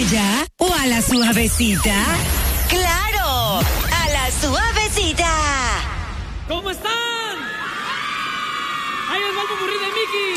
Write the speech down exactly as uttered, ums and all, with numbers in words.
botella o a la suavecita? ¡Claro! ¡A la suavecita! ¿Cómo están? ¡Ahí os va el popurrí de Mickey!